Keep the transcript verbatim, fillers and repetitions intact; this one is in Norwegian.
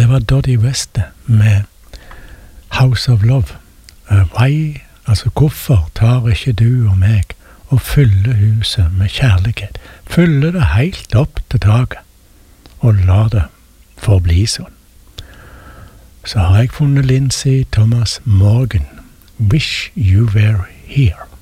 det var Dodie West med House of Love. Why, altså hvorfor tar ikke du og meg og fyller huset med kjærlighet? Fyller det helt opp til taket, og la det forbli sånn. Så har jeg funnet Lindsay Thomas Morgan, Wish You Were Here.